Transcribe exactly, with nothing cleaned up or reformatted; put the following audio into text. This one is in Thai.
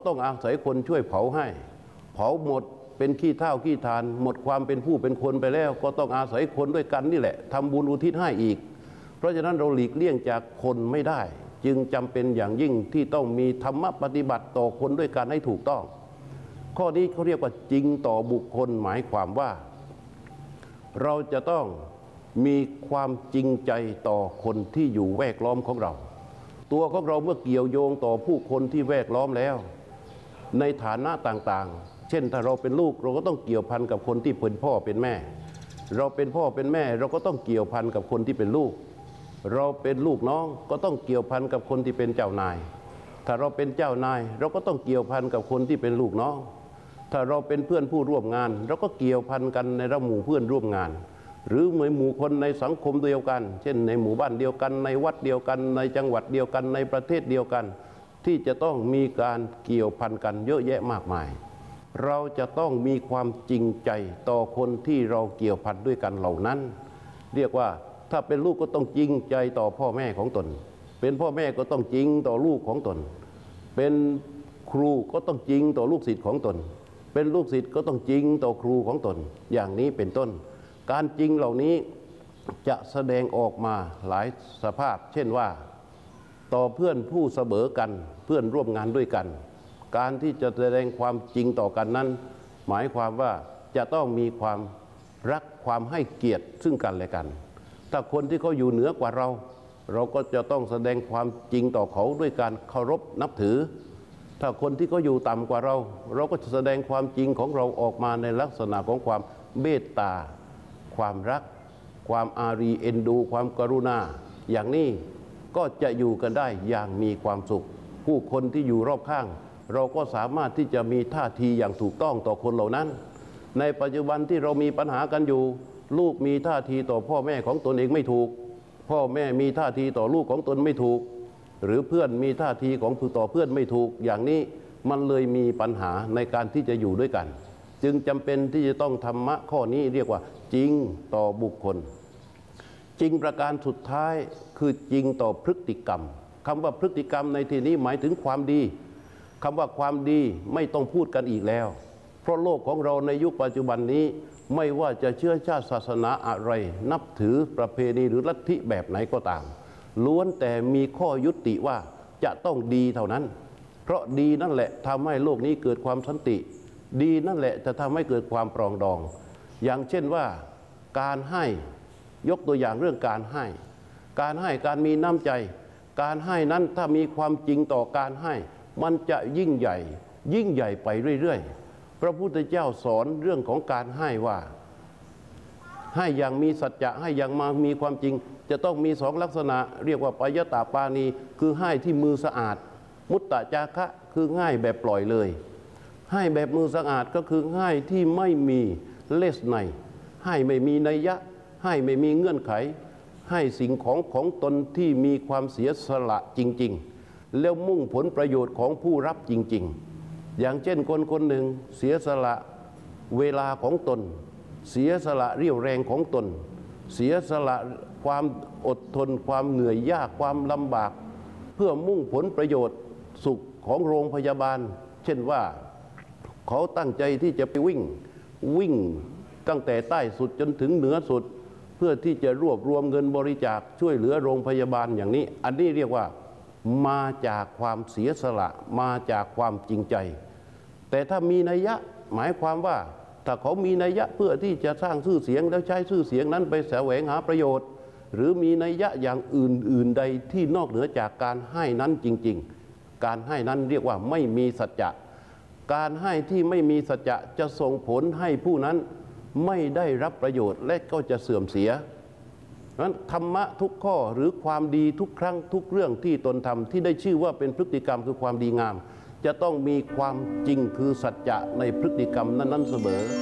ต้องอาศัยคนช่วยเผาให้เผาหมดเป็นขี้เถ้าขี้ทานหมดความเป็นผู้เป็นคนไปแล้วก็ต้องอาศัยคนด้วยกันนี่แหละทำบุญอุทิศให้อีกเพราะฉะนั้นเราหลีกเลี่ยงจากคนไม่ได้จึงจำเป็นอย่างยิ่งที่ต้องมีธรรมปฏิบัติต่อคนด้วยกันให้ถูกต้องข้อนี้เขาเรียกว่าจริงต่อบุคคลหมายความว่าเราจะต้องมีความจริงใจต่อคนที่อยู่แวดล้อมของเราตัวของเราเมื่อเกี่ยวโยงต่อผู้คนที่แวดล้อมแล้วในฐานะต่างๆเช่นถ้าเราเป็นลูกเราก็ต้องเกี่ยวพันกับคนที่เป็นพ่อเป็นแม่เราเป็นพ่อเป็นแม่เราก็ต้องเกี่ยวพันกับคนที่เป็นลูกเราเป็นลูกน้องก็ต้องเกี่ยวพันกับคนที่เป็นเจ้านายถ้าเราเป็นเจ้านายเราก็ต้องเกี่ยวพันกับคนที่เป็นลูกน้องถ้าเราเป็นเพื่อนผู้ร่วมงานเราก็เกี่ยวพันกันในระหมู่เพื่อนร่วมงานหรือเหมือนหมู่คนในสังคมเดียวกันเช่นในหมู่บ้านเดียวกันในวัดเดียวกันในจังหวัดเดียวกันในประเทศเดียวกันที่จะต้องมีการเกี่ยวพันกันเยอะแยะมากมายเราจะต้องมีความจริงใจต่อคนที่เราเกี่ยวพันด้วยกันเหล่านั้นเรียกว่าถ้าเป็นลูกก็ต้องจริงใจต่อพ่อแม่ของตนเป็นพ่อแม่ก็ต้องจริงต่อลูกของตนเป็นครูก็ต้องจริงต่อลูกศิษย์ของตนเป็นลูกศิษย์ก็ต้องจริงต่อครูของตนอย่างนี้เป็นต้นการจริงเหล่านี้จะแสดงออกมาหลายสภาพเช่นว่าต่อเพื่อนผู้เสมอกันเพื่อนร่วมงานด้วยกันการที่จะแสดงความจริงต่อกันนั้นหมายความว่าจะต้องมีความรักความให้เกียรติซึ่งกันและกันถ้าคนที่เขาอยู่เหนือกว่าเราเราก็จะต้องแสดงความจริงต่อเขาด้วยการเคารพนับถือถ้าคนที่เขาอยู่ต่ำกว่าเราเราก็จะแสดงความจริงของเราออกมาในลักษณะของความเมตตาความรักความอารีเอ็นดูความกรุณาอย่างนี้ก็จะอยู่กันได้อย่างมีความสุขผู้คนที่อยู่รอบข้างเราก็สามารถที่จะมีท่าทีอย่างถูกต้องต่อคนเหล่านั้นในปัจจุบันที่เรามีปัญหากันอยู่ลูกมีท่าทีต่อพ่อแม่ของตนเองไม่ถูกพ่อแม่มีท่าทีต่อลูกของตนไม่ถูกหรือเพื่อนมีท่าทีของต่อเพื่อนไม่ถูกอย่างนี้มันเลยมีปัญหาในการที่จะอยู่ด้วยกันจึงจำเป็นที่จะต้องธรรมะข้อนี้เรียกว่าจริงต่อบุคคลจริงประการสุดท้ายคือจริงต่อพฤติกรรมคำว่าพฤติกรรมในที่นี้หมายถึงความดีคำว่าความดีไม่ต้องพูดกันอีกแล้วเพราะโลกของเราในยุคปัจจุบันนี้ไม่ว่าจะเชื้อชาติศาสนาอะไรนับถือประเพณีหรือลัทธิแบบไหนก็ตามล้วนแต่มีข้อยุติว่าจะต้องดีเท่านั้นเพราะดีนั่นแหละทำให้โลกนี้เกิดความสันติดีนั่นแหละจะทำให้เกิดความปรองดองอย่างเช่นว่าการให้ยกตัวอย่างเรื่องการให้การให้การมีน้ำใจการให้นั้นถ้ามีความจริงต่อการให้มันจะยิ่งใหญ่ยิ่งใหญ่ไปเรื่อยๆพระพุทธเจ้าสอนเรื่องของการให้ว่าให้อย่างมีสัจจะให้อย่างมามีความจริงจะต้องมีสองลักษณะเรียกว่าปยตาปานีคือให้ที่มือสะอาดมุตตะจาคะคือให้แบบปล่อยเลยให้แบบมือสะอาดก็คือให้ที่ไม่มีเลสในให้ไม่มีนัยยะให้ไม่มีเงื่อนไขให้สิ่งของของตนที่มีความเสียสละจริงๆแล้วมุ่งผลประโยชน์ของผู้รับจริงๆอย่างเช่นคนคนหนึ่งเสียสละเวลาของตนเสียสละเรี่ยวแรงของตนเสียสละความอดทนความเหนื่อยยากความลำบากเพื่อมุ่งผลประโยชน์สุขของโรงพยาบาลเช่นว่าเขาตั้งใจที่จะไปวิ่งวิ่งตั้งแต่ใต้สุดจนถึงเหนือสุดเพื่อที่จะรวบรวมเงินบริจาคช่วยเหลือโรงพยาบาลอย่างนี้อันนี้เรียกว่ามาจากความเสียสละมาจากความจริงใจแต่ถ้ามีนัยยะหมายความว่าถ้าเขามีนัยยะเพื่อที่จะสร้างชื่อเสียงแล้วใช้ชื่อเสียงนั้นไปแสวงหาประโยชน์หรือมีนัยยะอย่างอื่นๆใดที่นอกเหนือจากการให้นั้นจริงๆการให้นั้นเรียกว่าไม่มีสัจจะการให้ที่ไม่มีสัจจะจะส่งผลให้ผู้นั้นไม่ได้รับประโยชน์และก็จะเสื่อมเสียนั้นธรรมะทุกข้อหรือความดีทุกครั้งทุกเรื่องที่ตนทำที่ได้ชื่อว่าเป็นพฤติกรรมคือความดีงามจะต้องมีความจริงคือสัจจะในพฤติกรรมนั้นๆเสมอ